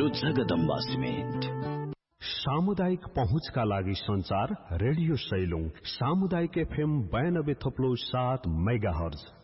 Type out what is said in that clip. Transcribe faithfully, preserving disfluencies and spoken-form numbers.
Jagadamba cement. सामुदायिक पहुँचका लागि संचार रेडियो सैलुङ सामुदायिक एफएम बयानब्बे थप्लो सात मेगा हर्ज